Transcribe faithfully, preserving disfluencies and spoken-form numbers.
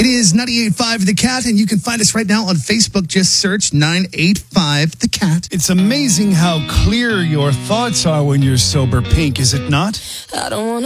It is ninety-eight point five The Cat, and you can find us right now on Facebook. Just search nine eight five The Cat. It's amazing how clear your thoughts are when you're sober, Pink, is it not? I don't want